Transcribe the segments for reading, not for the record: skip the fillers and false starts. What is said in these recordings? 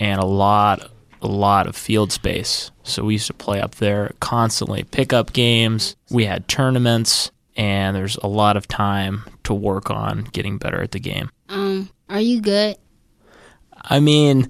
and a lot of field space. So we used to play up there constantly, pickup games. We had tournaments, and there's a lot of time to work on getting better at the game. Are you good? I mean,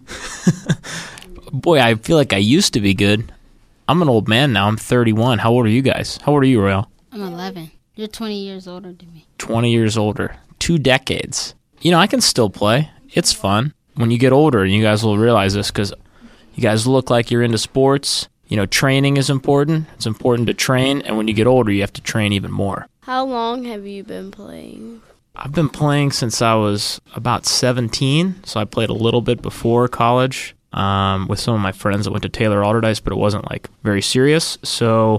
boy, I feel like I used to be good. I'm an old man now. I'm 31. How old are you guys? How old are you, Royal? I'm 11. You're 20 years older than me. 20 years older. 2 decades. I can still play. It's fun. When you get older, and you guys will realize this because you guys look like you're into sports. Training is important. It's important to train, and when you get older, you have to train even more. How long have you been playing? I've been playing since I was about 17, so I played a little bit before college with some of my friends that went to Taylor Alderdice, but it wasn't very serious. So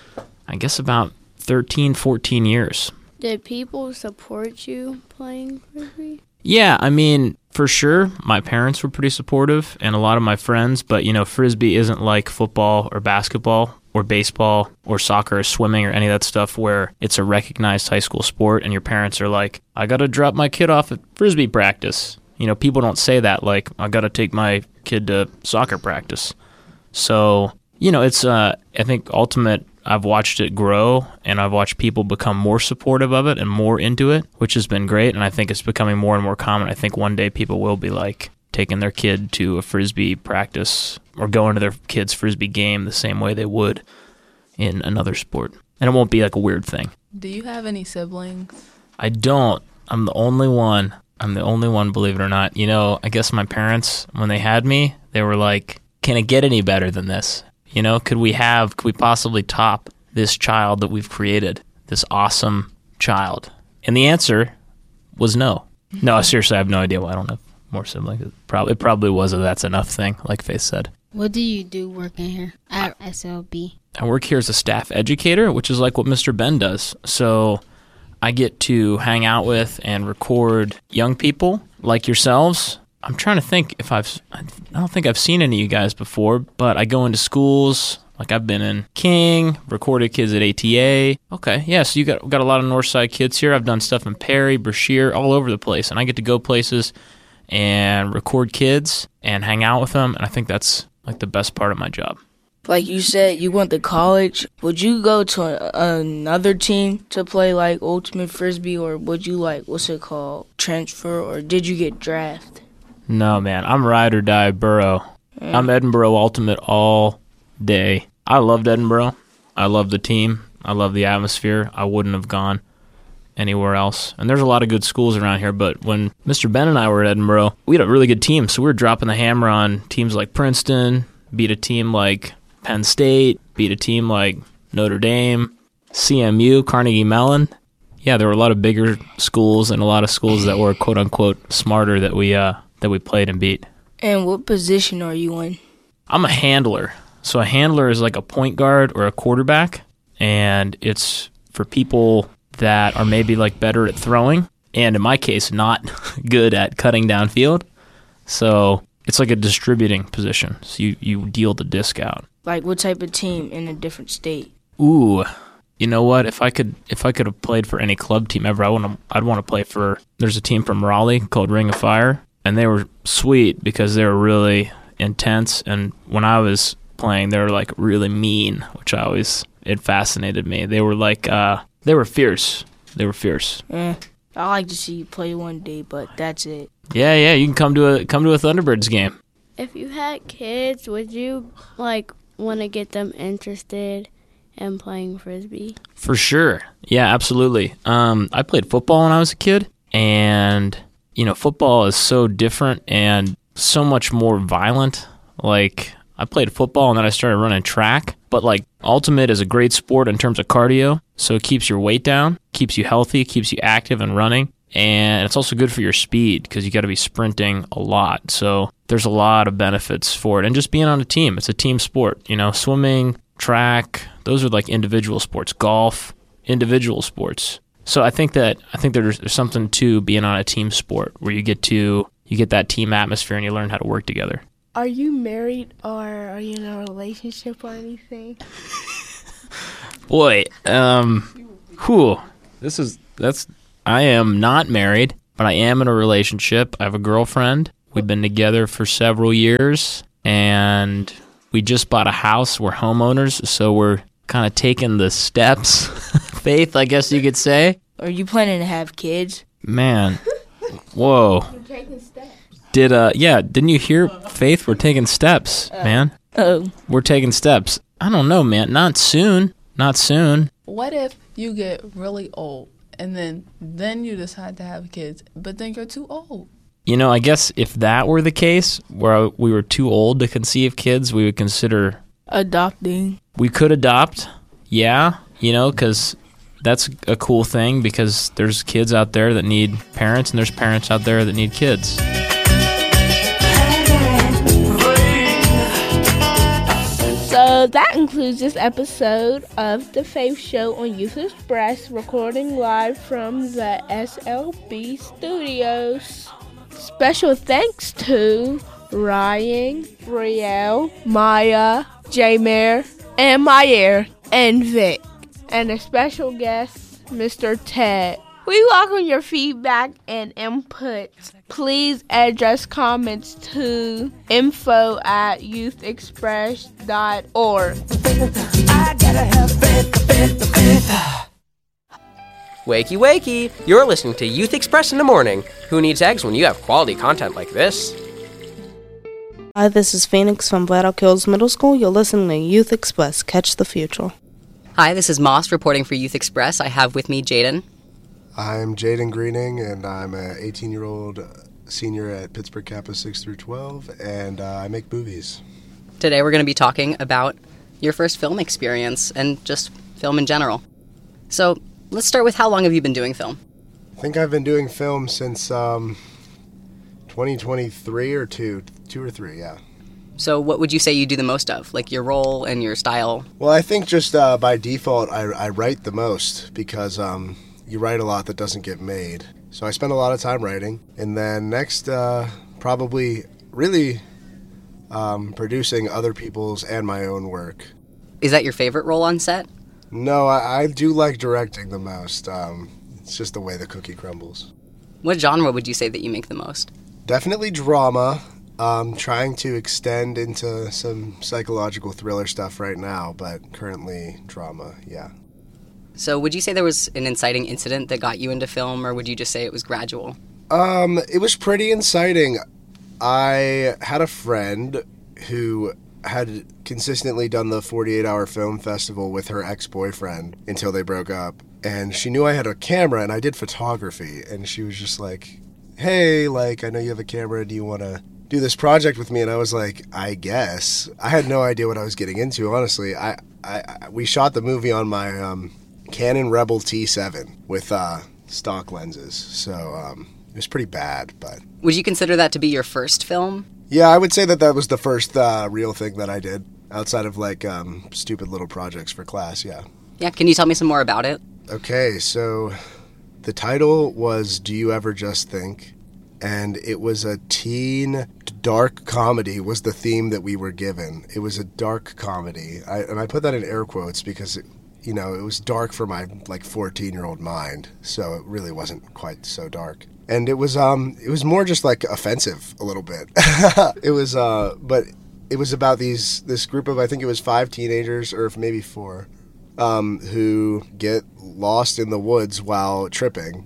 I guess about 13, 14 years. Did people support you playing Frisbee? Yeah, I mean, for sure, my parents were pretty supportive, and a lot of my friends, but, Frisbee isn't like football or basketball or baseball or soccer or swimming or any of that stuff where it's a recognized high school sport, and your parents are like, I got to drop my kid off at Frisbee practice. People don't say that, like, I got to take my kid to soccer practice. So, it's, I think, ultimate. I've watched it grow, and I've watched people become more supportive of it and more into it, which has been great, and I think it's becoming more and more common. I think one day people will be taking their kid to a Frisbee practice or going to their kid's Frisbee game the same way they would in another sport. And it won't be a weird thing. Do you have any siblings? I don't. I'm the only one. Believe it or not. I guess my parents, when they had me, they were like, can it get any better than this? Could we possibly top this child that we've created, this awesome child? And the answer was no. No, seriously, I have no idea why I don't have more siblings. It probably was a that's enough thing, like Faith said. What do you do working here at SLB? I work here as a staff educator, which is like what Mr. Ben does. So I get to hang out with and record young people like yourselves. I'm trying to think I don't think I've seen any of you guys before, but I go into schools. I've been in King, recorded kids at ATA. Okay, yeah, so you got a lot of Northside kids here. I've done stuff in Perry, Brashear, all over the place, and I get to go places and record kids and hang out with them, and I think that's the best part of my job. Like you said, you went to college. Would you go to another team to play Ultimate Frisbee, or would you transfer, or did you get drafted? No, man, I'm ride or die Borough. I'm Edinboro Ultimate all day. I loved Edinboro. I love the team. I love the atmosphere. I wouldn't have gone anywhere else. And there's a lot of good schools around here, but when Mr. Ben and I were at Edinboro, we had a really good team. So we were dropping the hammer on teams like Princeton, beat a team like Penn State, beat a team like Notre Dame, CMU, Carnegie Mellon. Yeah, there were a lot of bigger schools and a lot of schools that were quote-unquote smarter that we played and beat. And what position are you in? I'm a handler. So a handler is like a point guard or a quarterback, and it's for people that are maybe better at throwing, and in my case, not good at cutting downfield. So it's like a distributing position. So you deal the disc out. What type of team in a different state? Ooh, you know what? If I could have played for any club team ever, I'd want to play for. There's a team from Raleigh called Ring of Fire, and they were sweet because they were really intense. And when I was playing, they were really mean, which it fascinated me. They were they were fierce. They were fierce. I'd like to see you play one day, but that's it. Yeah. You can come to a Thunderbirds game. If you had kids, would you want to get them interested in playing Frisbee? For sure. Yeah, absolutely. I played football when I was a kid, and football is so different and so much more violent. I played football and then I started running track, but Ultimate is a great sport in terms of cardio, so it keeps your weight down, keeps you healthy, keeps you active and running, and it's also good for your speed because you got to be sprinting a lot. So there's a lot of benefits for it, and just being on a team. It's a team sport. Swimming, track, those are individual sports. Golf, individual sports. So I think there's something to being on a team sport where you get that team atmosphere and you learn how to work together. Are you married or are you in a relationship or anything? Boy, I am not married, but I am in a relationship. I have a girlfriend, We've been together for several years, and we just bought a house. We're homeowners, so we're kind of taking the steps, Faith, I guess you could say. Are you planning to have kids? Man, whoa. Didn't you hear, Faith? We're taking steps, man. Oh. We're taking steps. I don't know, man. Not soon. What if you get really old and then you decide to have kids, but then you're too old? You know, I guess if that were the case, where we were too old to conceive kids, we would consider Adopting. we could adopt. Yeah, you know, because that's a cool thing, because there's kids out there that need parents, and there's parents out there that need kids. So that concludes this episode of The Faith Show on Youth Express, recording live from the SLB studios. Special thanks to Ryan, Brielle, Maya, J-Mare, and Mayer, and Vic. And a special guest, Mr. Ted. We welcome your feedback and input. Please address comments to info@youthexpress.org. Wakey, wakey! You're listening to Youth Express in the morning. Who needs eggs when you have quality content like this? Hi, this is Phoenix from Bladdock Hills Middle School. You're listening to Youth Express. Catch the future. Hi, this is Moss reporting for Youth Express. I have with me Jaden. I'm Jaden Greening, and I'm an 18-year-old senior at Pittsburgh Kappa 6 through 12, and I make movies. Today we're going to be talking about your first film experience and just film in general. So let's start with, how long have you been doing film? I think I've been doing film since 2023 or two or three, yeah. So what would you say you do the most of, like your role and your style? Well, I think just by default, I write the most, because you write a lot that doesn't get made. So I spend a lot of time writing. And then next, probably really producing other people's and my own work. Is that your favorite role on set? No, I do like directing the most. It's just the way the cookie crumbles. What genre would you say that you make the most? Definitely drama. Trying to extend into some psychological thriller stuff right now, but currently drama, yeah. So would you say there was an inciting incident that got you into film, or would you just say it was gradual? It was pretty inciting. I had a friend who had consistently done the 48-hour film festival with her ex-boyfriend until they broke up. And she knew I had a camera, and I did photography. And she was just like, hey, like, I know you have a camera. Do you want to do this project with me? And I was like, I guess. I had no idea what I was getting into, honestly. We shot the movie on my Canon Rebel T7 with stock lenses. So it was pretty bad, but... Would you consider that to be your first film? Yeah, I would say that was the first real thing that I did, outside of, like, stupid little projects for class, yeah. Yeah, can you tell me some more about it? Okay, so the title was Do You Ever Just Think? And it was a teen dark comedy was the theme that we were given. It was a dark comedy. And I put that in air quotes because, it was dark for my, 14-year-old mind. So it really wasn't quite so dark. And it was more just, offensive a little bit. It was, but it was about this group of, I think it was 5 teenagers, or maybe 4, who get lost in the woods while tripping.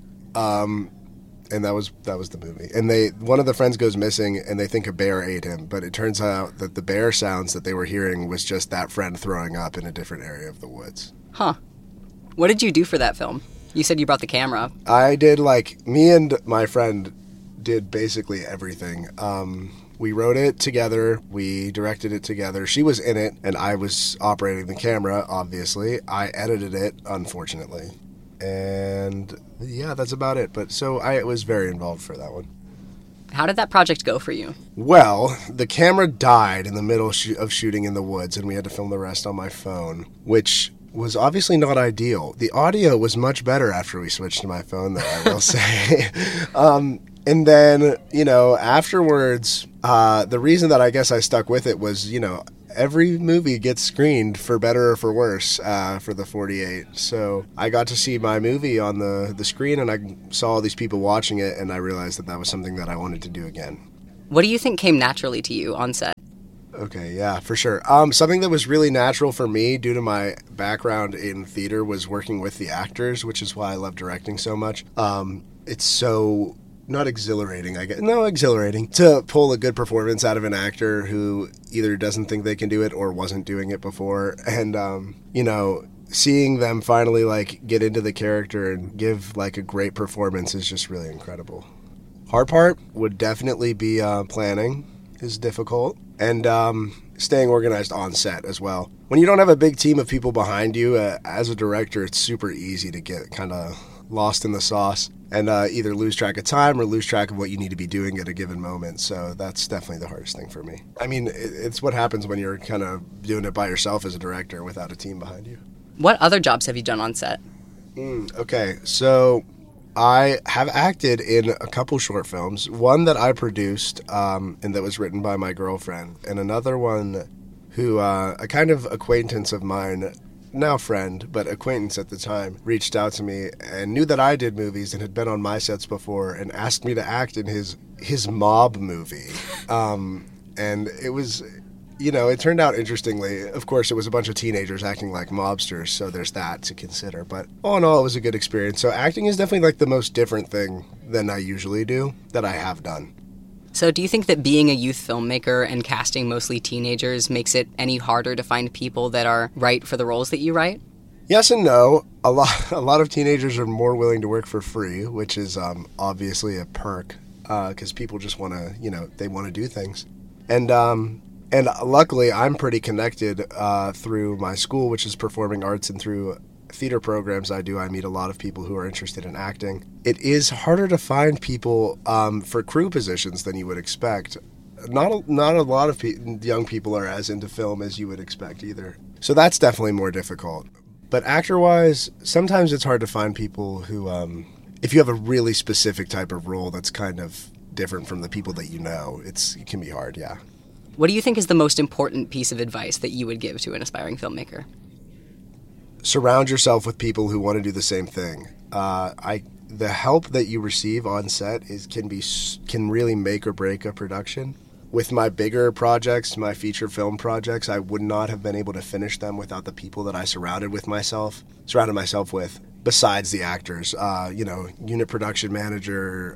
And that was the movie. And one of the friends goes missing, and they think a bear ate him. But it turns out that the bear sounds that they were hearing was just that friend throwing up in a different area of the woods. Huh. What did you do for that film? You said you brought the camera. I did, me and my friend did basically everything. We wrote it together. We directed it together. She was in it, and I was operating the camera, obviously. I edited it, unfortunately. And yeah, that's about it. But so I was very involved for that one. How did that project go for you? Well, the camera died in the middle of shooting in the woods, and we had to film the rest on my phone, which was obviously not ideal. The audio was much better after we switched to my phone, though, I will say. And then, afterwards, the reason that I guess I stuck with it was, every movie gets screened for better or for worse for the 48. So I got to see my movie on the screen, and I saw all these people watching it, and I realized that was something that I wanted to do again. What do you think came naturally to you on set? Okay, yeah, for sure. Something that was really natural for me due to my background in theater was working with the actors, which is why I love directing so much. It's so, not exhilarating, I guess. No, exhilarating to pull a good performance out of an actor who either doesn't think they can do it or wasn't doing it before. And, seeing them finally, get into the character and give, a great performance is just really incredible. Hard part would definitely be planning is difficult. And staying organized on set as well. When you don't have a big team of people behind you, as a director, it's super easy to get kind of lost in the sauce and either lose track of time or lose track of what you need to be doing at a given moment. So that's definitely the hardest thing for me. I mean, it's what happens when you're kind of doing it by yourself as a director without a team behind you. What other jobs have you done on set? Okay, so I have acted in a couple short films. One that I produced and that was written by my girlfriend, and another one who a kind of acquaintance of mine, now friend, but acquaintance at the time, reached out to me and knew that I did movies and had been on my sets before and asked me to act in his mob movie. And it was... it turned out interestingly. Of course, it was a bunch of teenagers acting like mobsters, so there's that to consider. But all in all, it was a good experience. So acting is definitely the most different thing than I usually do that I have done. So do you think that being a youth filmmaker and casting mostly teenagers makes it any harder to find people that are right for the roles that you write? Yes and no. A lot of teenagers are more willing to work for free, which is obviously a perk because people just want to, they want to do things. And luckily, I'm pretty connected through my school, which is performing arts, and through theater programs I do. I meet a lot of people who are interested in acting. It is harder to find people for crew positions than you would expect. Not a lot of young people are as into film as you would expect either. So that's definitely more difficult. But actor-wise, sometimes it's hard to find people who, if you have a really specific type of role that's kind of different from the people that you know, it can be hard, yeah. What do you think is the most important piece of advice that you would give to an aspiring filmmaker? Surround yourself with people who want to do the same thing. The help that you receive on set can really make or break a production. With my bigger projects, my feature film projects, I would not have been able to finish them without the people that I surrounded myself with, besides the actors. Unit production manager,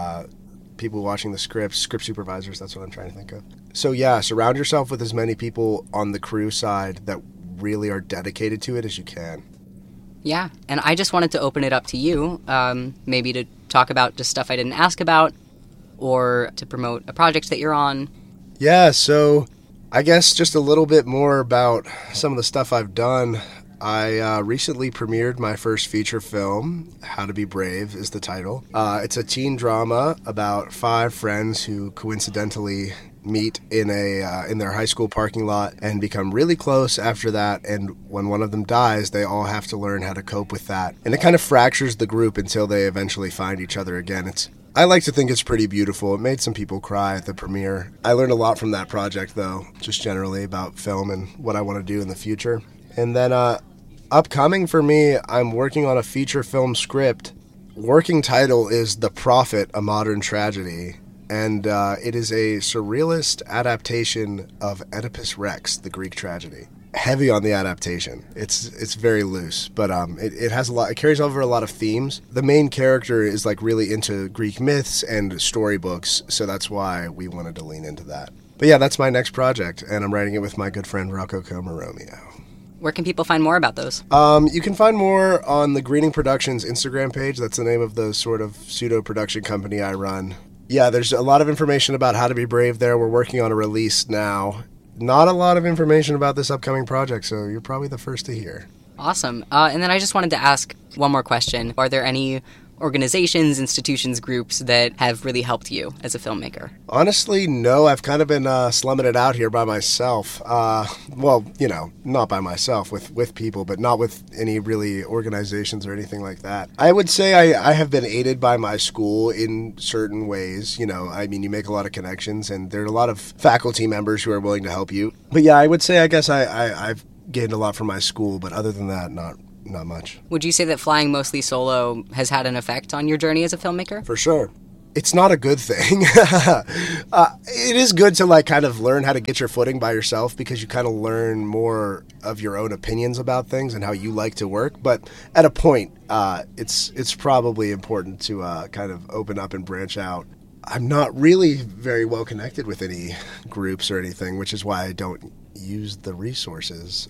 people watching the script supervisors, that's what I'm trying to think of. So yeah, surround yourself with as many people on the crew side that really are dedicated to it as you can. Yeah, and I just wanted to open it up to you, maybe to talk about just stuff I didn't ask about, or to promote a project that you're on. Yeah, so I guess just a little bit more about some of the stuff I've done. I recently premiered my first feature film, How to Be Brave is the title. It's a teen drama about 5 friends who coincidentally meet in their high school parking lot and become really close after that, and when one of them dies, they all have to learn how to cope with that. And it kind of fractures the group until they eventually find each other again. I like to think it's pretty beautiful. It made some people cry at the premiere. I learned a lot from that project, though, just generally about film and what I want to do in the future. And then upcoming for me, I'm working on a feature film script. Working title is The Prophet, A Modern Tragedy. And it is a surrealist adaptation of Oedipus Rex, the Greek tragedy. Heavy on the adaptation. It's very loose, but it has a lot. It carries over a lot of themes. The main character is really into Greek myths and storybooks, so that's why we wanted to lean into that. But yeah, that's my next project, and I'm writing it with my good friend Rocco Comaromeo. Where can people find more about those? You can find more on the Greening Productions Instagram page. That's the name of the sort of pseudo-production company I run. Yeah, there's a lot of information about How to Be Brave there. We're working on a release now. Not a lot of information about this upcoming project, so you're probably the first to hear. Awesome. And then I just wanted to ask one more question. Are there any organizations, institutions, groups that have really helped you as a filmmaker? Honestly, no. I've kind of been slumming it out here by myself. Well, not by myself, with people, but not with any really organizations or anything like that. I would say I have been aided by my school in certain ways. You make a lot of connections, and there are a lot of faculty members who are willing to help you. But yeah, I would say I guess I've gained a lot from my school, but other than that, not much. Would you say that flying mostly solo has had an effect on your journey as a filmmaker? For sure. It's not a good thing. It is good to like kind of learn how to get your footing by yourself because you kind of learn more of your own opinions about things and how you like to work. But at a point, it's probably important to kind of open up and branch out. I'm not really very well connected with any groups or anything, which is why I don't use the resources.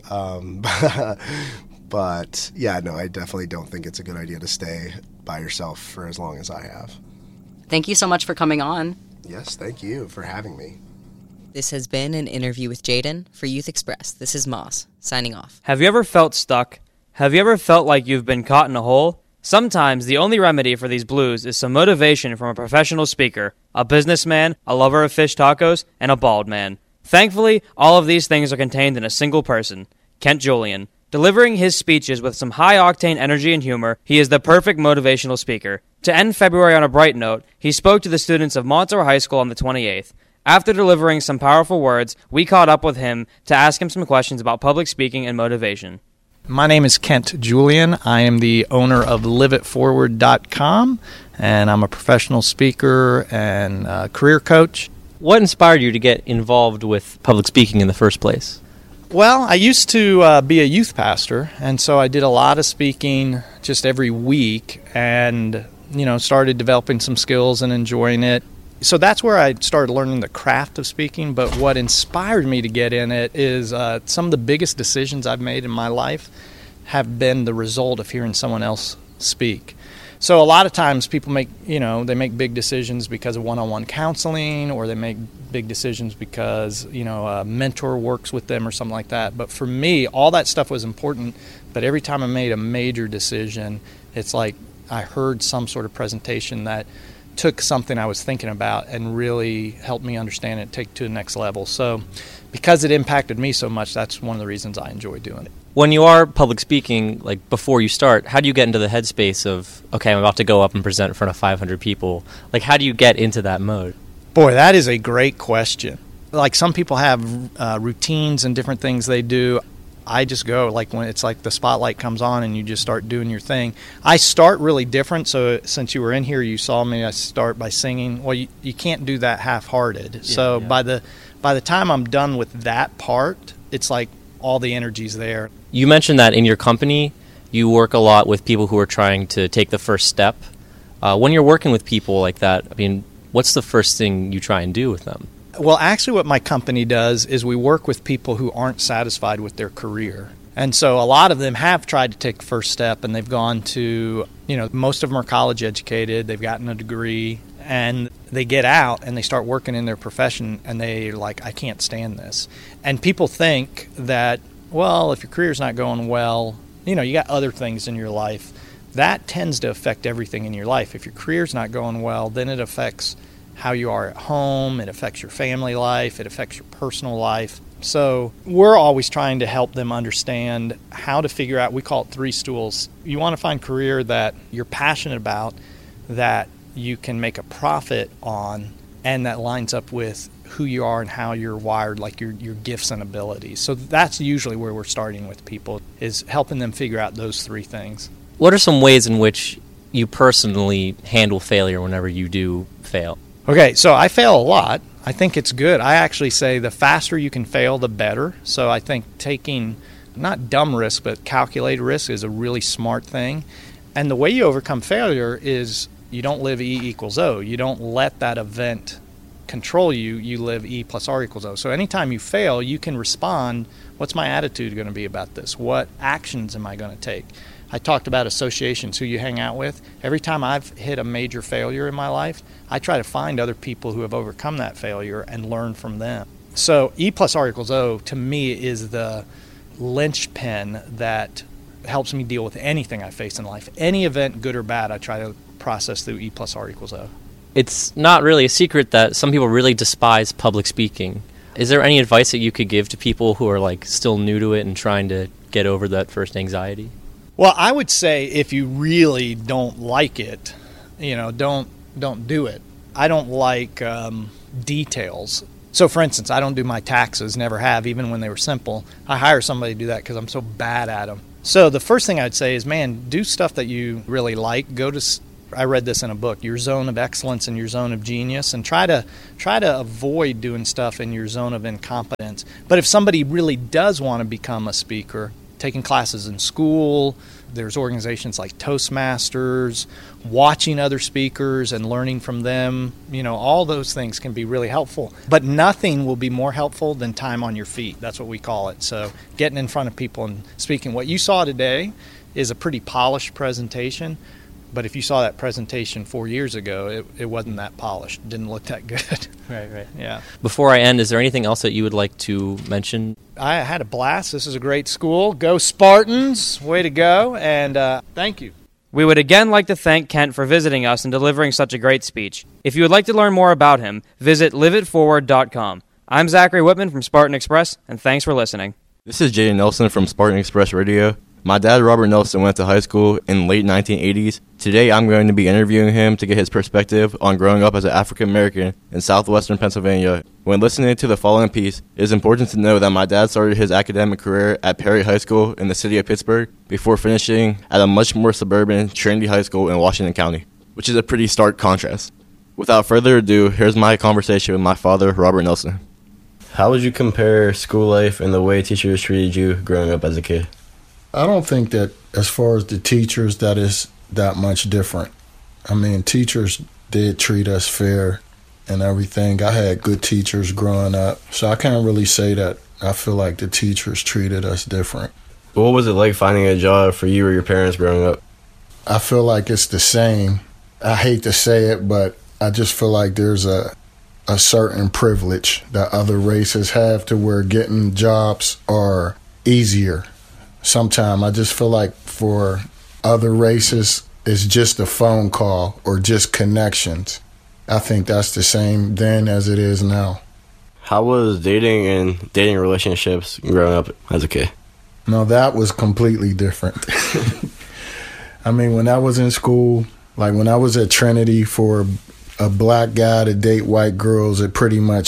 But yeah, no, I definitely don't think it's a good idea to stay by yourself for as long as I have. Thank you so much for coming on. Yes, thank you for having me. This has been an interview with Jaden for Youth Express. This is Moss, signing off. Have you ever felt stuck? Have you ever felt like you've been caught in a hole? Sometimes the only remedy for these blues is some motivation from a professional speaker, a businessman, a lover of fish tacos, and a bald man. Thankfully, all of these things are contained in a single person, Kent Julian. Delivering his speeches with some high-octane energy and humor, he is the perfect motivational speaker. To end February on a bright note, he spoke to the students of Montour High School on the 28th. After delivering some powerful words, we caught up with him to ask him some questions about public speaking and motivation. My name is Kent Julian. I am the owner of liveitforward.com, and I'm a professional speaker and career coach. What inspired you to get involved with public speaking in the first place? Well, I used to be a youth pastor, and so I did a lot of speaking just every week and, started developing some skills and enjoying it. So that's where I started learning the craft of speaking, but what inspired me to get in it is some of the biggest decisions I've made in my life have been the result of hearing someone else speak. So a lot of times people make big decisions because of one-on-one counseling, or they make big decisions because, a mentor works with them or something like that. But for me, all that stuff was important, but every time I made a major decision, it's like I heard some sort of presentation that took something I was thinking about and really helped me understand it, take it to the next level. So because it impacted me so much, that's one of the reasons I enjoy doing it. When you are public speaking, like before you start, how do you get into the headspace of, okay, I'm about to go up and present in front of 500 people? Like, how do you get into that mode? Boy, that is a great question. Like, some people have routines and different things they do. I just go, like, when it's like the spotlight comes on and you just start doing your thing. I start really different, so since you were in here, you saw me, I start by singing. Well, you can't do that half-hearted. Yeah, so yeah. By the time I'm done with that part, it's like all the energy's there. You mentioned that in your company, you work a lot with people who are trying to take the first step. When you're working with people like that, I mean, what's the first thing you try and do with them? Well, actually what my company does is we work with people who aren't satisfied with their career. And so a lot of them have tried to take the first step, and they've gone to, most of them are college educated, they've gotten a degree, and they get out and they start working in their profession, and they're like, I can't stand this. And people think that, well, if your career's not going well, you got other things in your life. That tends to affect everything in your life. If your career's not going well, then it affects how you are at home, it affects your family life, it affects your personal life. So we're always trying to help them understand how to figure out, we call it 3 stools. You want to find a career that you're passionate about, that you can make a profit on, and that lines up with who you are and how you're wired, like your gifts and abilities. So that's usually where we're starting with people, is helping them figure out those 3 things. What are some ways in which you personally handle failure whenever you do fail? Okay, so I fail a lot. I think it's good. I actually say the faster you can fail, the better. So I think taking not dumb risk, but calculated risk is a really smart thing. And the way you overcome failure is you don't live E equals O. You don't let that event control you. You live E plus R equals O. So anytime you fail, you can respond, what's my attitude going to be about this? What actions am I going to take? I talked about associations, who you hang out with. Every time I've hit a major failure in my life, I try to find other people who have overcome that failure and learn from them. So E plus R equals O, to me, is the linchpin that helps me deal with anything I face in life. Any event, good or bad, I try to process through E plus R equals O. It's not really a secret that some people really despise public speaking. Is there any advice that you could give to people who are like still new to it and trying to get over that first anxiety? Well, I would say if you really don't like it, don't do it. I don't like details. So, for instance, I don't do my taxes, never have, even when they were simple. I hire somebody to do that because I'm so bad at them. So the first thing I'd say is, man, do stuff that you really like. Go to I read this in a book, your zone of excellence and your zone of genius, and try to avoid doing stuff in your zone of incompetence. But if somebody really does want to become a speaker, taking classes in school, there's organizations like Toastmasters, watching other speakers and learning from them, all those things can be really helpful. But nothing will be more helpful than time on your feet. That's what we call it. So getting in front of people and speaking. What you saw today is a pretty polished presentation. But if you saw that presentation 4 years ago, it wasn't that polished. It didn't look that good. Right. Yeah. Before I end, is there anything else that you would like to mention? I had a blast. This is a great school. Go Spartans. Way to go. And thank you. We would again like to thank Kent for visiting us and delivering such a great speech. If you would like to learn more about him, visit liveitforward.com. I'm Zachary Whitman from Spartan Express, and thanks for listening. This is Jaden Nelson from Spartan Express Radio. My dad, Robert Nelson, went to high school in the late 1980s. Today, I'm going to be interviewing him to get his perspective on growing up as an African American in southwestern Pennsylvania. When listening to the following piece, it is important to know that my dad started his academic career at Perry High School in the city of Pittsburgh before finishing at a much more suburban Trinity High School in Washington County, which is a pretty stark contrast. Without further ado, here's my conversation with my father, Robert Nelson. How would you compare school life and the way teachers treated you growing up as a kid? I don't think that as far as the teachers, that is that much different. I mean, teachers did treat us fair and everything. I had good teachers growing up, so I can't really say that I feel like the teachers treated us different. What was it like finding a job for you or your parents growing up? I feel like it's the same. I hate to say it, but I just feel like there's a certain privilege that other races have to where getting jobs are easier. Sometimes I just feel like for other races, it's just a phone call or just connections. I think that's the same then as it is now. How was dating relationships growing up as a kid? No, that was completely different. I mean, when I was in school, like when I was at Trinity, for a black guy to date white girls, it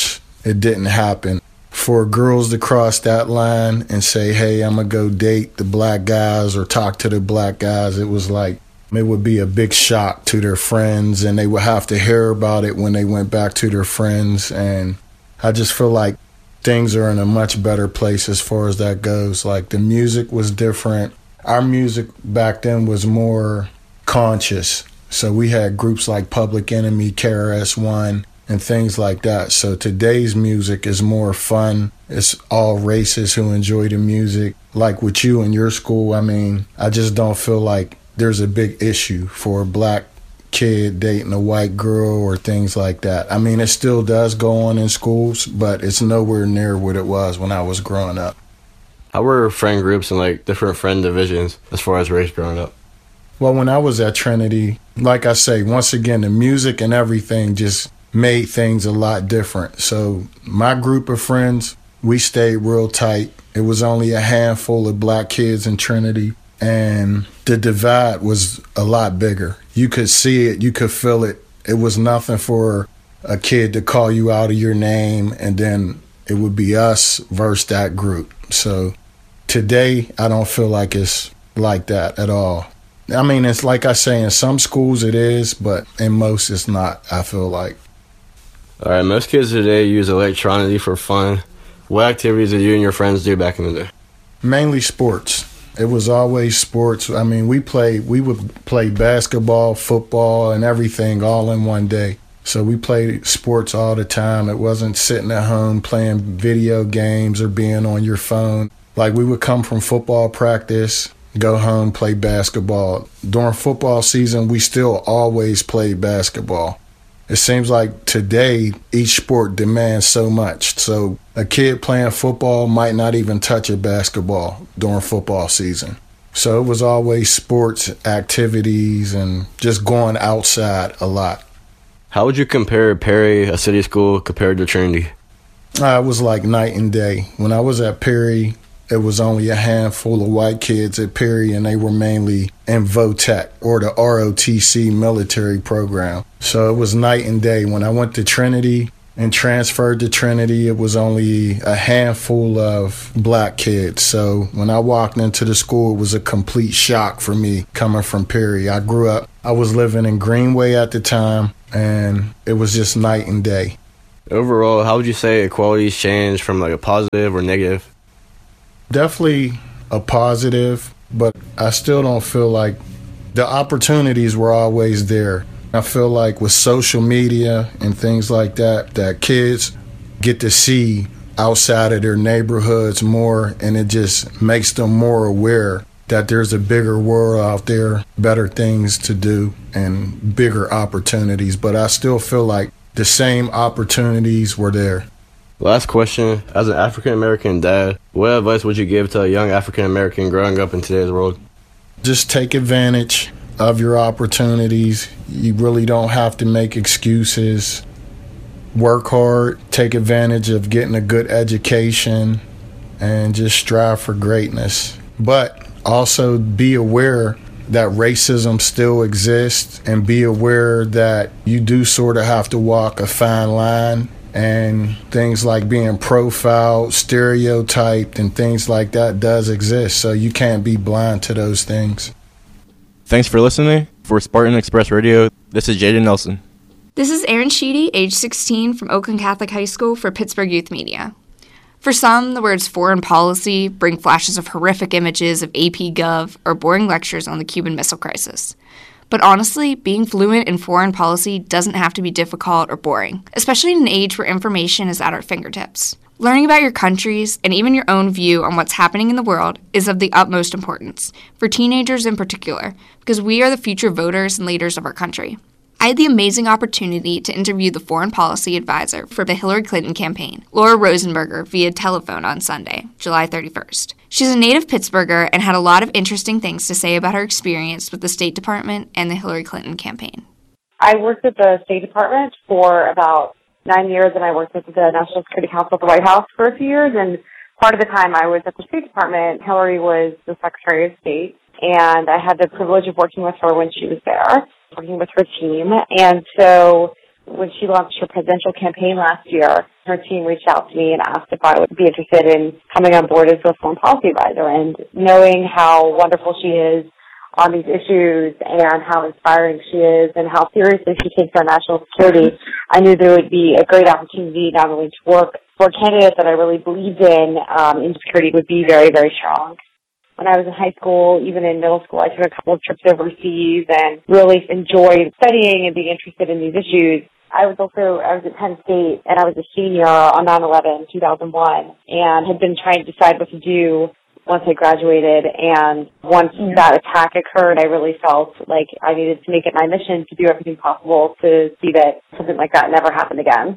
didn't happen. For girls to cross that line and say, hey, I'm going to go date the black guys or talk to the black guys, it was like, it would be a big shock to their friends, and they would have to hear about it when they went back to their friends. And I just feel like things are in a much better place as far as that goes. Like, the music was different. Our music back then was more conscious. So we had groups like Public Enemy, KRS-One, and things like that. So today's music is more fun. It's all races who enjoy the music. Like with you in your school, I mean, I just don't feel like there's a big issue for a black kid dating a white girl or things like that. I mean, it still does go on in schools, but it's nowhere near what it was when I was growing up. How were friend groups and like different friend divisions as far as race growing up? Well, when I was at Trinity, like I say, once again, the music and everything just made things a lot different. So my group of friends, we stayed real tight. It was only a handful of black kids in Trinity, and the divide was a lot bigger. You could see it, you could feel it. It was nothing for a kid to call you out of your name, and then it would be us versus that group. So today, I don't feel like it's like that at all. I mean, it's like I say, in some schools it is, but in most it's not, I feel like. All right, most kids today use electricity for fun. What activities did you and your friends do back in the day? Mainly sports. It was always sports. I mean, we would play basketball, football, and everything all in one day. So we played sports all the time. It wasn't sitting at home playing video games or being on your phone. Like, we would come from football practice, go home, play basketball. During football season, we still always played basketball. It seems like today, each sport demands so much. So a kid playing football might not even touch a basketball during football season. So it was always sports, activities, and just going outside a lot. How would you compare Perry, a city school, compared to Trinity? It was like night and day. When I was at Perry, it was only a handful of white kids at Perry, and they were mainly in VOTEC, or the ROTC military program. So it was night and day. When I went to Trinity, and transferred to Trinity, it was only a handful of black kids. So when I walked into the school, it was a complete shock for me coming from Perry. I was living in Greenway at the time, and it was just night and day. Overall, how would you say equality's changed from like a positive or negative? Definitely a positive, but I still don't feel like the opportunities were always there. I feel like with social media and things like that, that kids get to see outside of their neighborhoods more, and it just makes them more aware that there's a bigger world out there, better things to do, and bigger opportunities. But I still feel like the same opportunities were there. Last question. As an African-American dad, what advice would you give to a young African-American growing up in today's world? Just take advantage of your opportunities. You really don't have to make excuses. Work hard, take advantage of getting a good education, and just strive for greatness. But also be aware that racism still exists, and be aware that you do sort of have to walk a fine line, and things like being profiled, stereotyped, and things like that does exist. So you can't be blind to those things. Thanks for listening. For Spartan Express Radio, this is Jaden Nelson. This is Erin Sheedy, age 16, from Oakland Catholic High School for Pittsburgh Youth Media. For some, the words foreign policy bring flashes of horrific images of AP Gov or boring lectures on the Cuban Missile Crisis. But honestly, being fluent in foreign policy doesn't have to be difficult or boring, especially in an age where information is at our fingertips. Learning about your countries and even your own view on what's happening in the world is of the utmost importance, for teenagers in particular, because we are the future voters and leaders of our country. I had the amazing opportunity to interview the foreign policy advisor for the Hillary Clinton campaign, Laura Rosenberger, via telephone on Sunday, July 31st. She's a native Pittsburgher and had a lot of interesting things to say about her experience with the State Department and the Hillary Clinton campaign. I worked at the State Department for about 9 years, and I worked at the National Security Council at the White House for a few years, and part of the time I was at the State Department, Hillary was the Secretary of State, and I had the privilege of working with her when she was there, working with her team. And so when she launched her presidential campaign last year, her team reached out to me and asked if I would be interested in coming on board as a foreign policy advisor. And knowing how wonderful she is on these issues and how inspiring she is and how seriously she takes our national security, I knew there would be a great opportunity not only to work for a candidate that I really believed in security would be very, very strong. When I was in high school, even in middle school, I took a couple of trips overseas and really enjoyed studying and being interested in these issues. I was at Penn State, and I was a senior on 9/11, 2001, and had been trying to decide what to do once I graduated. And once that attack occurred, I really felt like I needed to make it my mission to do everything possible to see that something like that never happened again.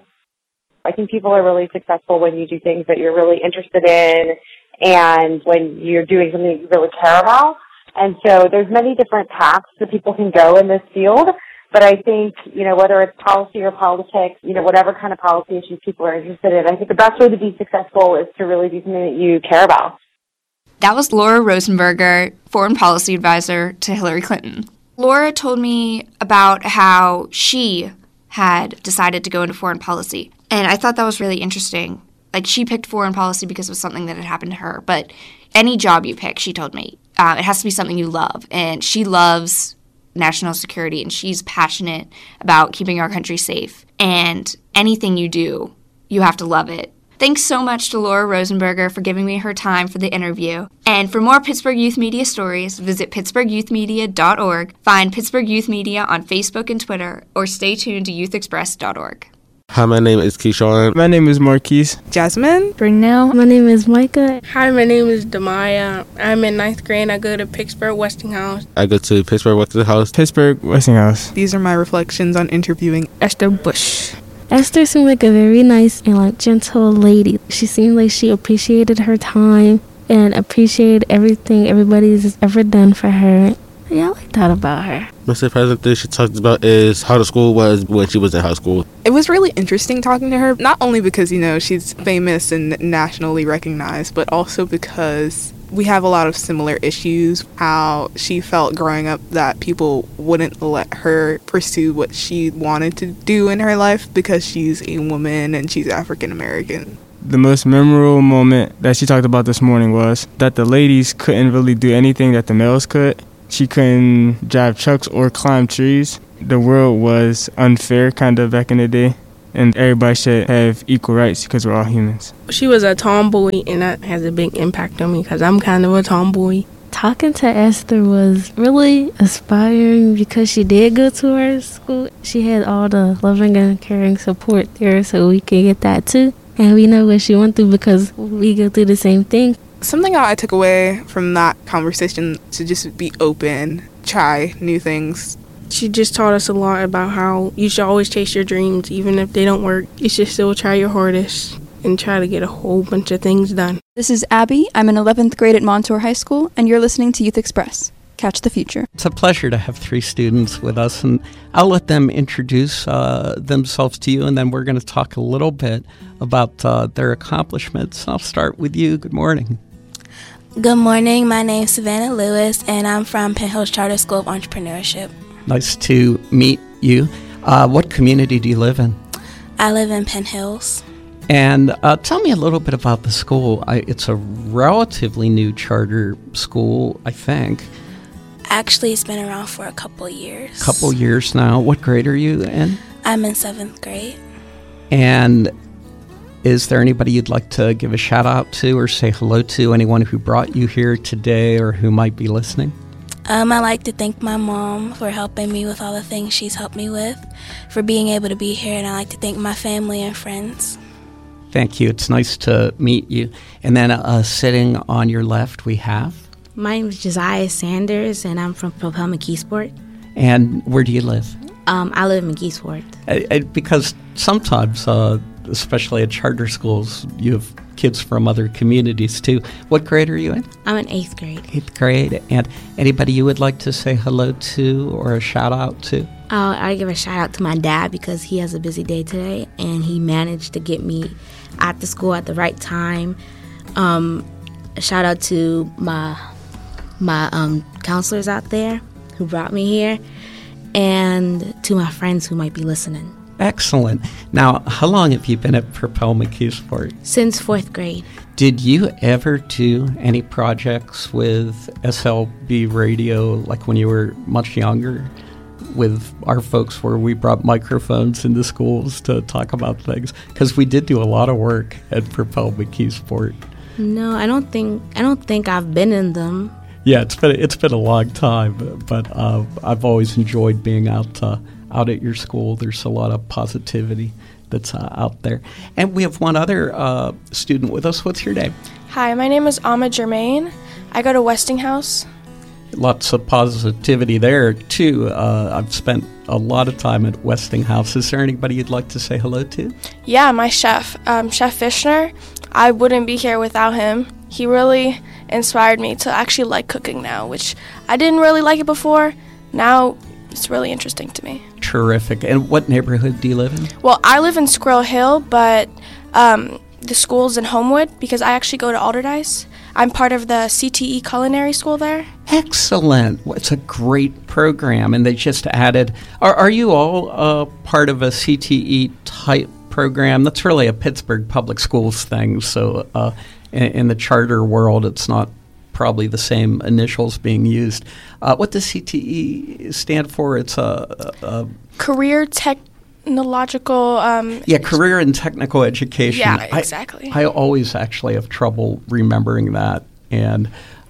I think people are really successful when you do things that you're really interested in and when you're doing something you really care about. And so there's many different paths that people can go in this field. But I think, whether it's policy or politics, whatever kind of policy issues people are interested in, I think the best way to be successful is to really do something that you care about. That was Laura Rosenberger, foreign policy advisor to Hillary Clinton. Laura told me about how she had decided to go into foreign policy. And I thought that was really interesting. Like, she picked foreign policy because it was something that had happened to her. But any job you pick, she told me, it has to be something you love. And she loves national security, and she's passionate about keeping our country safe. And anything you do, you have to love it. Thanks so much to Laura Rosenberger for giving me her time for the interview. And for more Pittsburgh Youth Media stories, visit pittsburghyouthmedia.org, find Pittsburgh Youth Media on Facebook and Twitter, or stay tuned to youthexpress.org. Hi, my name is Keyshawn. My name is Marquise. Jasmine. Brunel. My name is Micah. Hi, my name is Demaya. I'm in 9th grade. I go to Pittsburgh Westinghouse. I go to Pittsburgh Westinghouse. Pittsburgh Westinghouse. These are my reflections on interviewing Esther Bush. Esther seemed like a very nice and gentle lady. She seemed like she appreciated her time and appreciated everything everybody's ever done for her. Yeah, I like that about her. Most surprising thing she talked about is how the school was when she was in high school. It was really interesting talking to her, not only because, she's famous and nationally recognized, but also because we have a lot of similar issues, how she felt growing up that people wouldn't let her pursue what she wanted to do in her life because she's a woman and she's African American. The most memorable moment that she talked about this morning was that the ladies couldn't really do anything that the males could. She couldn't drive trucks or climb trees. The world was unfair kind of back in the day, and everybody should have equal rights because we're all humans. She was a tomboy, and that has a big impact on me because I'm kind of a tomboy. Talking to Esther was really inspiring because she did go to our school. She had all the loving and caring support there, so we could get that too. And we know what she went through because we go through the same thing. Something I took away from that conversation to just be open, try new things. She just taught us a lot about how you should always chase your dreams, even if they don't work. You should still try your hardest and try to get a whole bunch of things done. This is Abby. I'm in 11th grade at Montour High School, and you're listening to Youth Express. Catch the future. It's a pleasure to have 3 students with us, and I'll let them introduce themselves to you, and then we're going to talk a little bit about their accomplishments. I'll start with you. Good morning. Good morning. My name is Savannah Lewis, and I'm from Penn Hills Charter School of Entrepreneurship. Nice to meet you. What community do you live in? I live in Penn Hills. And tell me a little bit about the school. It's a relatively new charter school, I think. Actually, it's been around for a couple years. Couple years now. What grade are you in? I'm in 7th grade. And is there anybody you'd like to give a shout out to or say hello to? Anyone who brought you here today or who might be listening? I like to thank my mom for helping me with all the things she's helped me with, for being able to be here, and I like to thank my family and friends. Thank you. It's nice to meet you. And then sitting on your left, we have? My name is Josiah Sanders, and I'm from Propel McKeesport. And where do you live? I live in McKeesport. Because sometimes, especially at charter schools, you have kids from other communities too. What grade are you in? I'm in 8th grade. 8th grade. And anybody you would like to say hello to or a shout out to? I give a shout out to my dad because he has a busy day today, and he managed to get me at the school at the right time. A shout out to my counselors out there who brought me here, and to my friends who might be listening. Excellent. Now, how long have you been at Propel McKeesport? Since 4th grade. Did you ever do any projects with SLB Radio, like when you were much younger, with our folks where we brought microphones into schools to talk about things? Because we did do a lot of work at Propel McKeesport. No, I don't think I've been in them. Yeah, it's been a long time, but I've always enjoyed being out at your school. There's a lot of positivity that's out there. And we have one other student with us. What's your name? Hi, my name is Ahmed Germain. I go to Westinghouse. Lots of positivity there, too. I've spent a lot of time at Westinghouse. Is there anybody you'd like to say hello to? Yeah, my chef, Chef Fishner. I wouldn't be here without him. He really inspired me to actually like cooking now, which I didn't really like it before. Now it's really interesting to me. Terrific. And what neighborhood do you live in? Well, I live in Squirrel Hill, but the school's in Homewood because I actually go to Alderdice. I'm part of the CTE culinary school there. Excellent. Well, it's a great program, and they just added... Are you all part of a CTE type program? That's really a Pittsburgh Public Schools thing, so in the charter world, it's not probably the same initials being used. What does CTE stand for? It's a Career Technological... career and technical education. Yeah, exactly. I always actually have trouble remembering that, and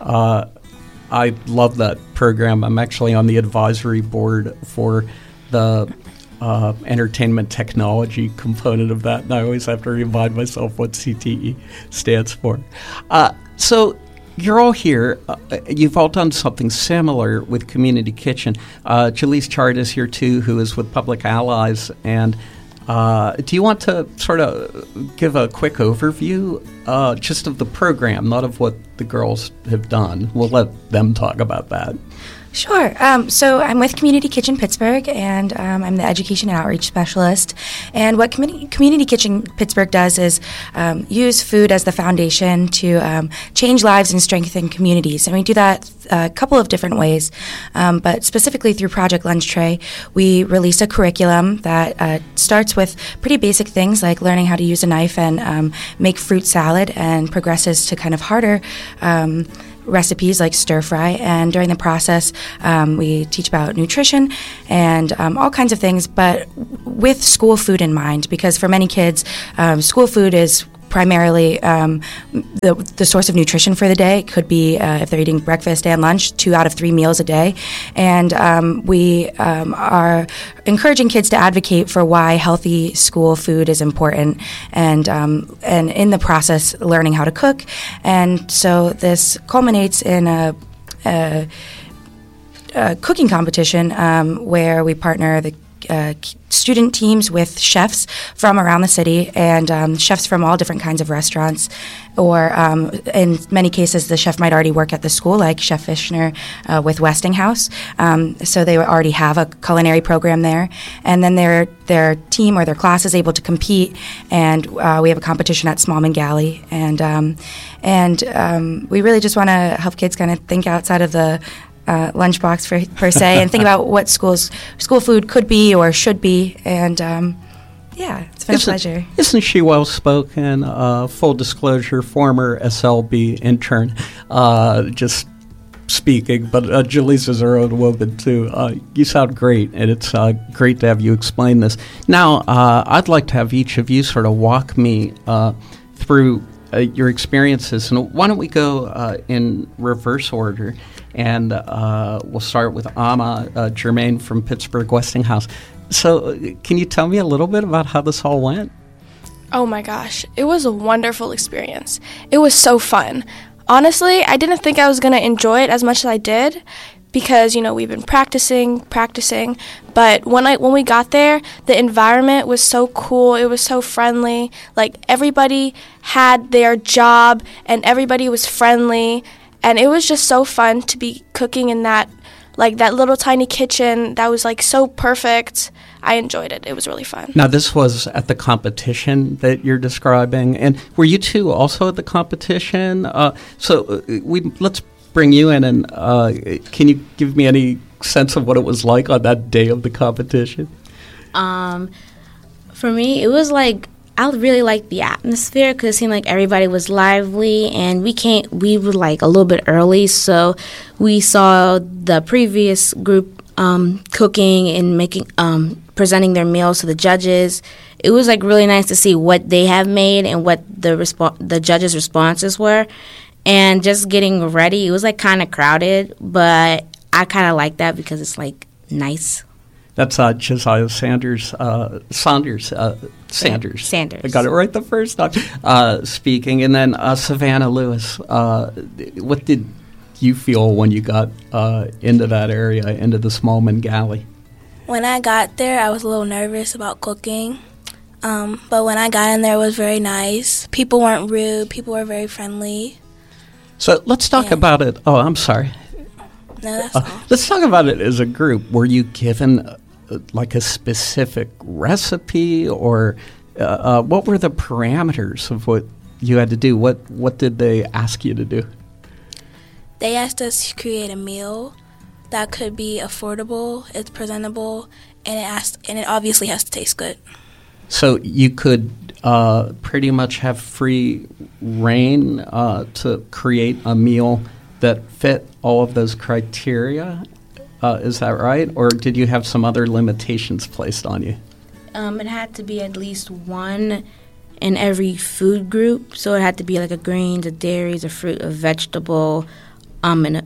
I love that program. I'm actually on the advisory board for the entertainment technology component of that, and I always have to remind myself what CTE stands for. So you're all here. You've all done something similar with Community Kitchen. Jaleese Chard is here too, who is with Public Allies. And do you want to sort of give a quick overview just of the program, not of what the girls have done? We'll let them talk about that. Sure. So I'm with Community Kitchen Pittsburgh, and I'm the Education and Outreach Specialist. And what Community Kitchen Pittsburgh does is use food as the foundation to change lives and strengthen communities. And we do that a couple of different ways, but specifically through Project Lunch Tray, we release a curriculum that starts with pretty basic things like learning how to use a knife and make fruit salad, and progresses to kind of harder recipes like stir fry. And during the process, we teach about nutrition and all kinds of things, but with school food in mind, because for many kids, school food is primarily the source of nutrition for the day. It could be, if they're eating breakfast and lunch, 2 out of 3 meals a day. And we are encouraging kids to advocate for why healthy school food is important, and in the process, learning how to cook. And so this culminates in a cooking competition where we partner the student teams with chefs from around the city, and chefs from all different kinds of restaurants, or in many cases the chef might already work at the school, like Chef Fishner with Westinghouse, so they already have a culinary program there, and then their team or their class is able to compete, and we have a competition at Smallman Galley, and we really just want to help kids kind of think outside of the lunchbox per se, and think about what school food could be or should be, and it's been a pleasure. Isn't she well spoken? Full disclosure, former SLB intern, just speaking, but Jaleesa's her own woman too. You sound great, and it's great to have you explain this. Now, I'd like to have each of you sort of walk me through your experiences, and why don't we go in reverse order? And we'll start with Amma Germain from Pittsburgh Westinghouse. So can you tell me a little bit about how this all went? Oh my gosh, it was a wonderful experience. It was so fun. Honestly, I didn't think I was going to enjoy it as much as I did, because, we've been practicing, but when we got there, the environment was so cool, it was so friendly, like everybody had their job, and everybody was friendly, and it was just so fun to be cooking in that little tiny kitchen that was so perfect. I enjoyed it. It was really fun. Now, this was at the competition that you're describing, and were you two also at the competition? Let's bring you in, and can you give me any sense of what it was like on that day of the competition? For me, it was I really liked the atmosphere, because it seemed like everybody was lively, and we were a little bit early, so we saw the previous group cooking and making presenting their meals to the judges. It was really nice to see what they have made and what the judges' responses were. And just getting ready, it was kind of crowded, but I kind of like that because it's nice. That's Josiah Sanders. Sanders. I got it right the first time. Speaking, and then Savannah Lewis. What did you feel when you got into that area, into the Smallman Galley? When I got there, I was a little nervous about cooking. But when I got in there, it was very nice. People weren't rude. People were very friendly. So let's talk about it. Oh, I'm sorry. No, that's all. Let's talk about it as a group. Were you given a specific recipe, or what were the parameters of what you had to do? What did they ask you to do? They asked us to create a meal that could be affordable, it's presentable, and it obviously has to taste good. So you could pretty much have free reign to create a meal that fit all of those criteria. Is that right? Or did you have some other limitations placed on you? It had to be at least one in every food group. So it had to be a greens, a dairies, a fruit, a vegetable, and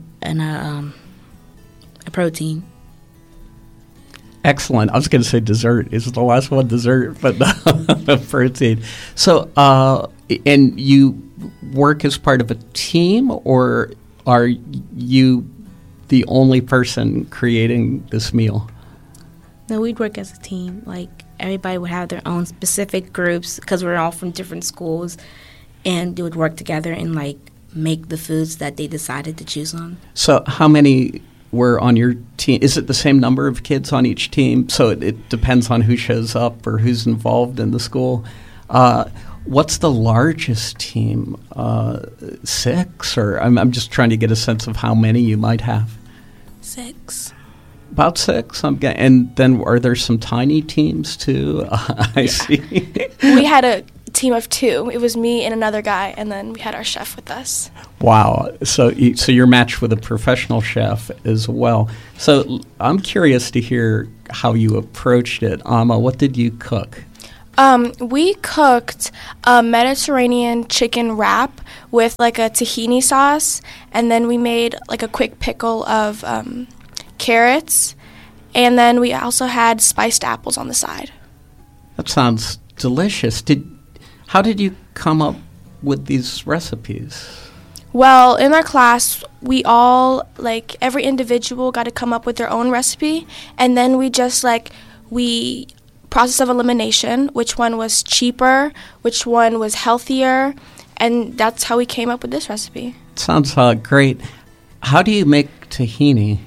a protein. Excellent. I was going to say dessert. Is the last one dessert, but protein. So, and you work as part of a team, or are you the only person creating this meal? No, we'd work as a team. Everybody would have their own specific groups, because we're all from different schools, and they would work together and make the foods that they decided to choose on. So how many were on your team, is it the same number of kids on each team? So it depends on who shows up or who's involved in the school. What's the largest team? 6? Or I'm just trying to get a sense of how many you might have. 6. About 6. And then are there some tiny teams too? I see. We had a team of 2. It was me and another guy, and then we had our chef with us. Wow. So you're matched with a professional chef as well. So I'm curious to hear how you approached it. Amma, what did you cook? We cooked a Mediterranean chicken wrap with like a tahini sauce, and then we made like a quick pickle of carrots, and then we also had spiced apples on the side. That sounds delicious. How did you come up with these recipes? Well, in our class, we all, like, every individual got to come up with their own recipe, and then we just, process of elimination, which one was cheaper, which one was healthier, and that's how we came up with this recipe. Sounds great. How do you make tahini?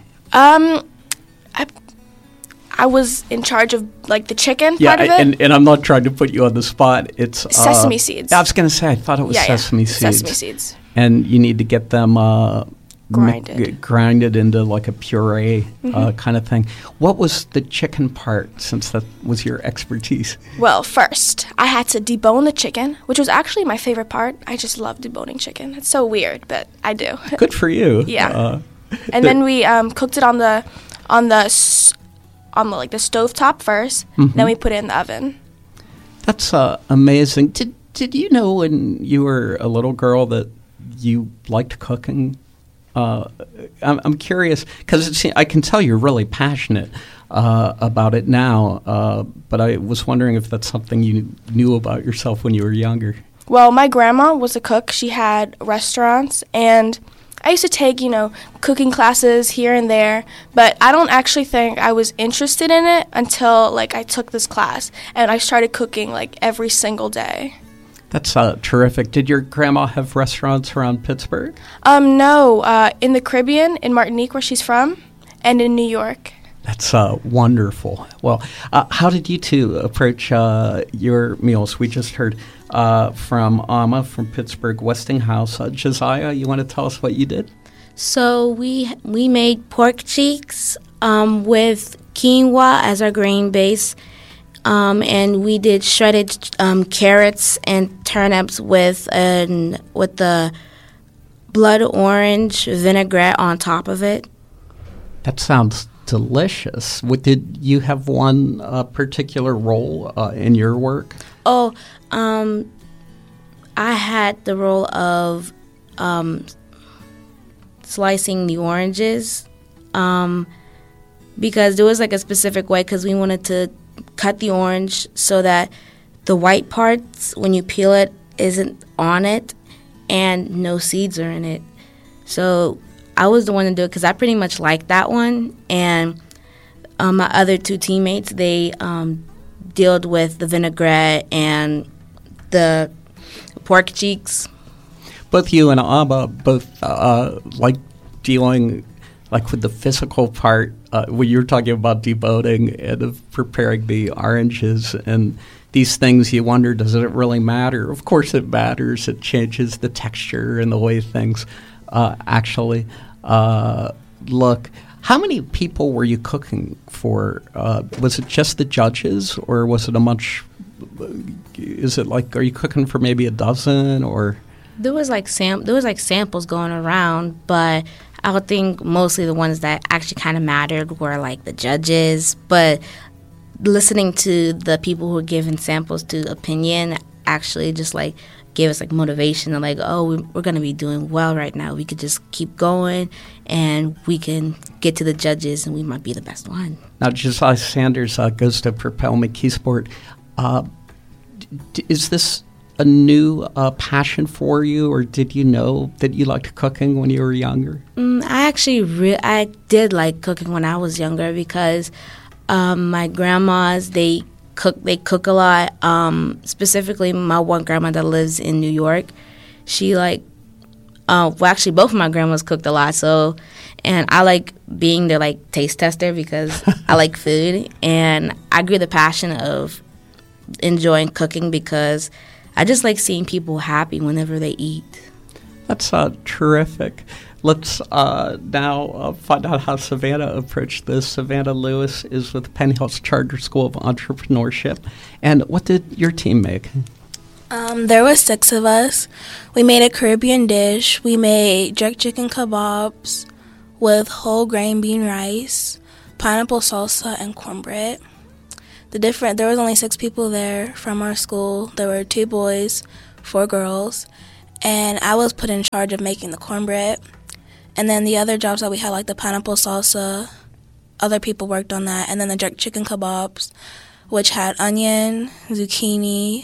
I was in charge of, the chicken part of it. And I'm not trying to put you on the spot. It's sesame seeds. I was going to say, I thought it was sesame seeds. Sesame seeds. And you need to get them grinded into like a puree kind of thing. What was the chicken part, since that was your expertise? Well, first, I had to debone the chicken, which was actually my favorite part. I just love deboning chicken. It's so weird, but I do. Good for you. Yeah. And then we cooked it on the stovetop first. Then we put it in the oven. That's amazing. Did you know when you were a little girl that you liked cooking? I'm curious because I can tell you're really passionate about it now. But I was wondering if that's something you knew about yourself when you were younger. Well, my grandma was a cook. She had restaurants, and I used to take, cooking classes here and there, but I don't actually think I was interested in it until, I took this class, and I started cooking, every single day. That's terrific. Did your grandma have restaurants around Pittsburgh? No, in the Caribbean, in Martinique, where she's from, and in New York. That's wonderful. Well, how did you two approach your meals? We just heard from Amma from Pittsburgh Westinghouse. Josiah, you want to tell us what you did? So we made pork cheeks with quinoa as our grain base, and we did shredded carrots and turnips with the blood orange vinaigrette on top of it. That sounds delicious. Did you have one particular role in your work? Oh, I had the role of slicing the oranges because there was a specific way, because we wanted to cut the orange so that the white parts, when you peel it, isn't on it and no seeds are in it. So I was the one to do it because I pretty much liked that one. And my other 2 teammates, they dealt with the vinaigrette and the pork cheeks. Both you and Amma like dealing with the physical part when you were talking about deboning and of preparing the oranges and these things. You wonder, does it really matter? Of course it matters. It changes the texture and the way things actually look. How many people were you cooking for? Was it just the judges, or was it are you cooking for maybe a dozen, or? There was samples going around, but I would think mostly the ones that actually kind of mattered were the judges. But listening to the people who were giving samples to opinion actually just gave us motivation and we're going to be doing well right now. We could just keep going and we can get to the judges and we might be the best one. Now, Josiah Sanders goes to Propel McKeesport. Is this a new passion for you, or did you know that you liked cooking when you were younger? I did like cooking when I was younger because my grandmas, they cook a lot. Specifically, my one grandma that lives in New York, she both of my grandmas cooked a lot. So, And I like being their, like, taste tester because I like food. And I grew the passion of enjoying cooking because I just like seeing people happy whenever they eat. That's terrific. Let's now find out how Savannah approached this. Savannah Lewis is with Penn Hills Charter School of Entrepreneurship. And what did your team make? There were 6 of us. We made a Caribbean dish. We made jerk chicken kebabs with whole grain bean rice, pineapple salsa, and cornbread. There was only 6 people there from our school. There were 2 boys, 4 girls, and I was put in charge of making the cornbread. And then the other jobs that we had, like the pineapple salsa, other people worked on that. And then the jerk chicken kebabs, which had onion, zucchini,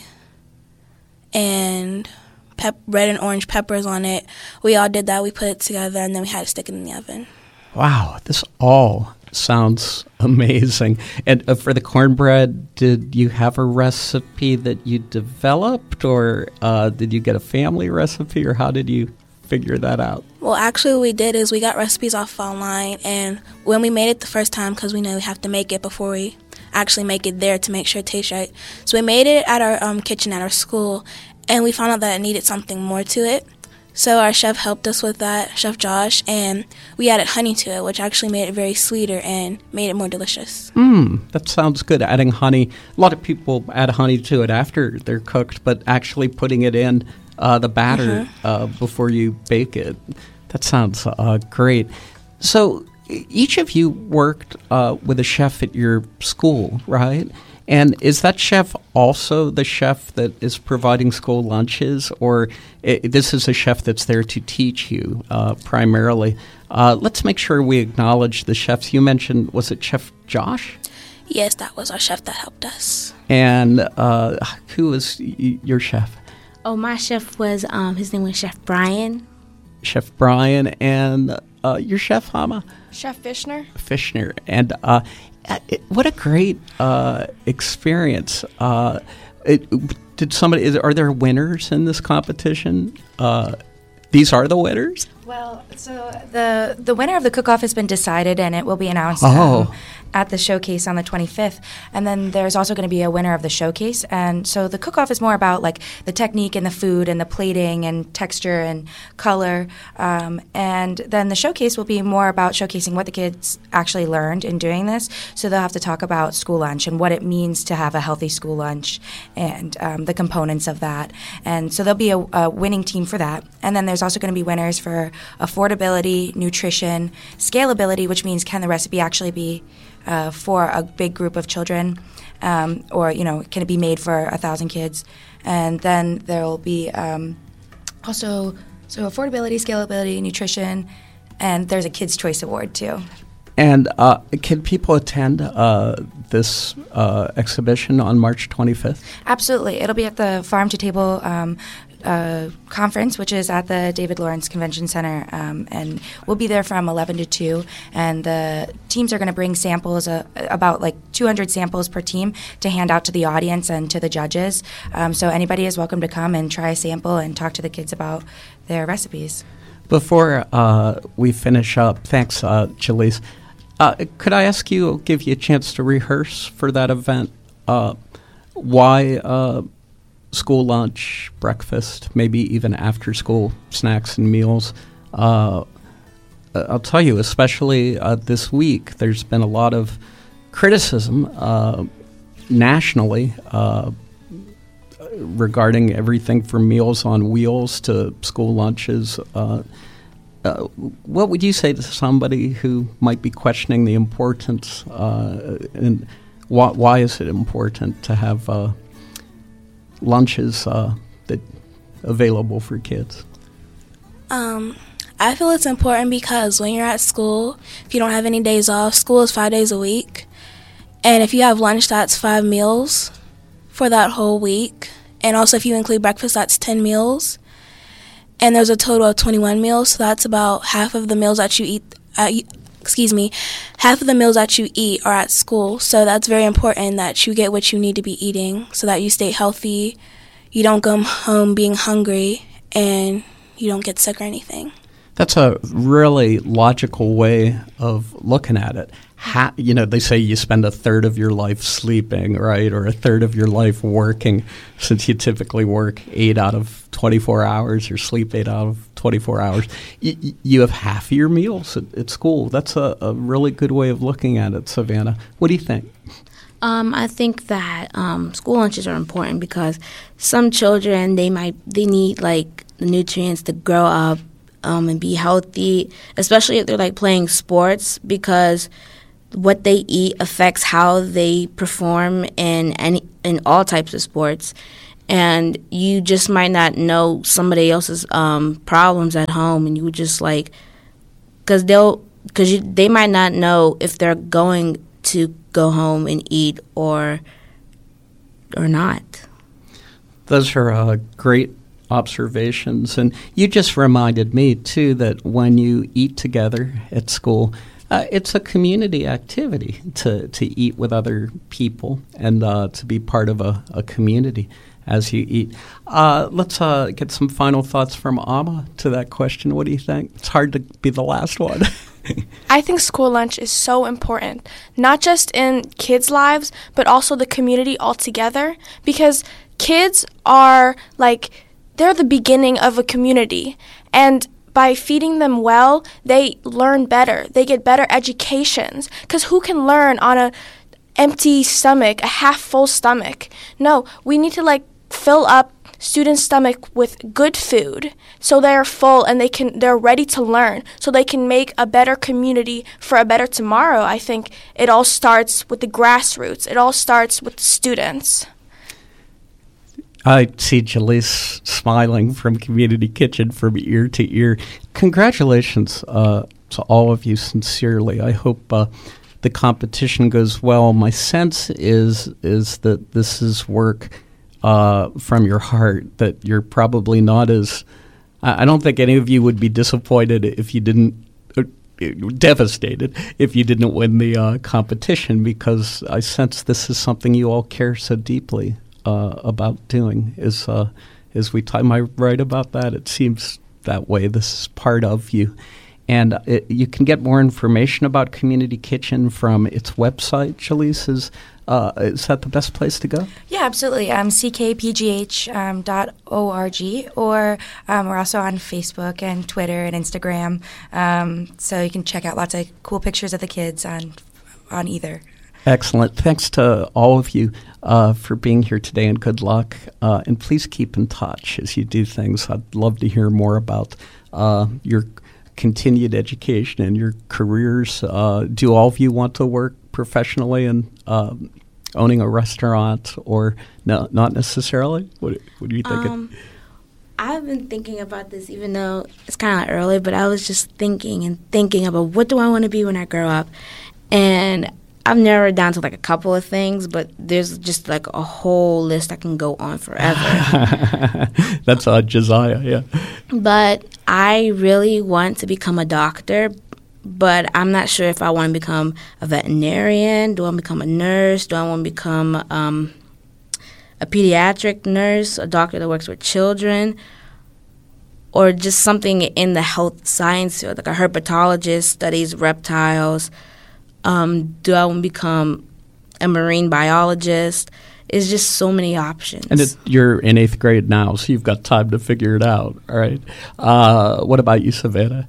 and red and orange peppers on it. We all did that. We put it together, and then we had to stick it in the oven. Wow, this all sounds amazing. And for the cornbread, did you have a recipe that you developed, or did you get a family recipe, or how did you figure that out? Well, actually what we did is we got recipes off online, and when we made it the first time, because we know we have to make it before we actually make it there to make sure it tastes right. So we made it at our kitchen at our school, and we found out that it needed something more to it. So our chef helped us with that, Chef Josh, and we added honey to it, which actually made it very sweeter and made it more delicious. That sounds good, adding honey. A lot of people add honey to it after they're cooked, but actually putting it in the batter before you bake it. That sounds great. So each of you worked with a chef at your school, right? And is that chef also the chef that is providing school lunches, or this is a chef that's there to teach you primarily? Let's make sure we acknowledge the chefs. You mentioned, was it Chef Josh? Yes, that was our chef that helped us. And who was your chef? Oh, my chef was, his name was Chef Brian. Chef Brian, and your chef, Hama? Chef Fishner. Fishner. And what a great experience. Are there winners in this competition? These are the winners? Well, so the winner of the cook-off has been decided, and it will be announced at the showcase on the 25th. And then there's also going to be a winner of the showcase. And so the cook-off is more about like the technique and the food and the plating and texture and color. And then the showcase will be more about showcasing what the kids actually learned in doing this. So they'll have to talk about school lunch and what it means to have a healthy school lunch and the components of that. And so there'll be a winning team for that. And then there's also going to be winners for affordability, nutrition, scalability, which means can the recipe actually be for a big group of children, or can it be made for 1,000 kids? And then there will be also affordability, scalability, nutrition, and there's a Kids' Choice Award too. And can people attend this exhibition on March 25th? Absolutely. It'll be at the Farm to Table conference, which is at the David Lawrence Convention Center, and we'll be there from 11 to 2, and the teams are going to bring samples, about like 200 samples per team, to hand out to the audience and to the judges. So anybody is welcome to come and try a sample and talk to the kids about their recipes. Before we finish up, thanks, Jaleese. Could I ask you, give you a chance to rehearse for that event, why school lunch, breakfast, maybe even after-school snacks and meals? I'll tell you, especially this week, there's been a lot of criticism nationally regarding everything from Meals on Wheels to school lunches. What would you say to somebody who might be questioning the importance and why is it important to have lunches that available for kids? I feel it's important because when you're at school, if you don't have any days off, school is 5 days a week. And if you have lunch, that's 5 meals for that whole week. And also if you include breakfast, that's 10 meals. And there's a total of 21 meals, so that's about half of the meals that you eat. Half of the meals that you eat are at school. So that's very important that you get what you need to be eating so that you stay healthy, you don't go home being hungry, and you don't get sick or anything. That's a really logical way of looking at it. They say you spend a third of your life sleeping, right, or a third of your life working, since you typically work 8 out of 24 hours or sleep 8 out of 24 hours. You have half of your meals at school. That's a really good way of looking at it, Savannah. What do you think? I think that school lunches are important because some children, they need like the nutrients to grow up and be healthy, especially if they're like playing sports, because what they eat affects how they perform in all types of sports. And you just might not know somebody else's problems at home, and you just like, because they might not know if they're going to go home and eat or not. Those are great observations, and you just reminded me too that when you eat together at school, it's a community activity to eat with other people and to be part of a community as you eat. Let's get some final thoughts from Amma to that question. What do you think? It's hard to be the last one. I think school lunch is so important, not just in kids' lives, but also the community altogether, because kids are they're the beginning of a community, and by feeding them well, they learn better. They get better educations, because who can learn on an empty stomach, a half-full stomach? No, we need to fill up students' stomach with good food so they're full and they're ready to learn, so they can make a better community for a better tomorrow. I think it all starts with the grassroots. It all starts with the students. I see Jaleese smiling from Community Kitchen from ear to ear. Congratulations to all of you, sincerely. I hope the competition goes well. My sense is that this is work from your heart, that you're probably not as... I don't think any of you would be disappointed if you didn't... devastated if you didn't win the competition, because I sense this is something you all care so deeply about doing. Am I right about that? It seems that way. This is part of you. And you can get more information about Community Kitchen from its website. Jaleese, is that the best place to go? Yeah, absolutely. ckpgh.org, or we're also on Facebook and Twitter and Instagram. So you can check out lots of cool pictures of the kids on either. Excellent. Thanks to all of you for being here today, and good luck. And please keep in touch as you do things. I'd love to hear more about your continued education and your careers. Do all of you want to work professionally in owning a restaurant, or no, not necessarily? What do you think? I've been thinking about this, even though it's kind of early, but I was just thinking about what do I want to be when I grow up. And I've narrowed down to a couple of things, but there's just a whole list that can go on forever. That's Josiah, yeah. But I really want to become a doctor, but I'm not sure if I want to become a veterinarian. Do I want to become a nurse? Do I want to become a pediatric nurse, a doctor that works with children, or just something in the health science field, like a herpetologist, studies reptiles? Do I want to become a marine biologist? It's just so many options. And you're in 8th grade now, so you've got time to figure it out, all right? What about you, Savannah?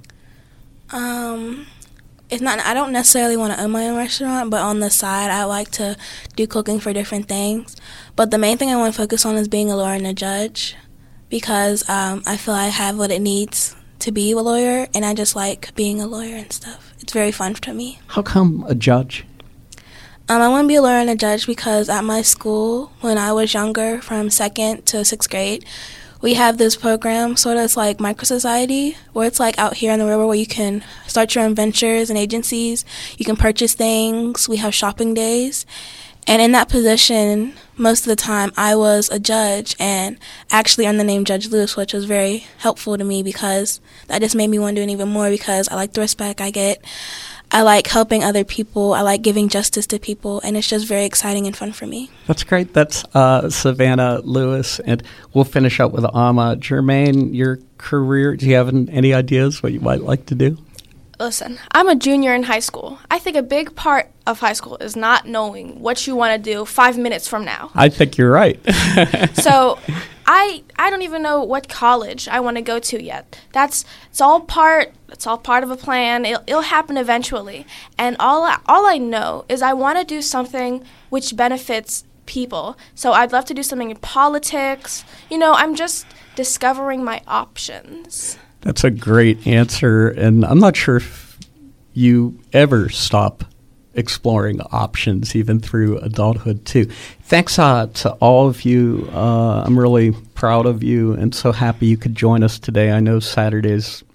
It's not. I don't necessarily want to own my own restaurant, but on the side, I like to do cooking for different things. But the main thing I want to focus on is being a lawyer and a judge, because I feel I have what it needs to be a lawyer, and I just like being a lawyer and stuff. It's very fun to me. How come a judge? I want to be a lawyer and a judge because at my school, when I was younger, from 2nd to 6th grade, we have this program, sort of it's like Micro Society, where it's out here in the real world, where you can start your own ventures and agencies. You can purchase things. We have shopping days. And in that position, most of the time, I was a judge and actually earned the name Judge Lewis, which was very helpful to me because that just made me want to do it even more, because I like the respect I get. I like helping other people. I like giving justice to people, and it's just very exciting and fun for me. That's great. That's Savannah Lewis, and we'll finish up with Amma. Jermaine, your career, do you have any ideas what you might like to do? Listen, I'm a junior in high school. I think a big part of high school is not knowing what you want to do 5 minutes from now. I think you're right. So I don't even know what college I want to go to yet. It's all part of a plan. It'll happen eventually. And all I know is I want to do something which benefits people. So I'd love to do something in politics. I'm just discovering my options. That's a great answer, and I'm not sure if you ever stop exploring options, even through adulthood, too. Thanks to all of you. I'm really proud of you and so happy you could join us today. I know Saturdays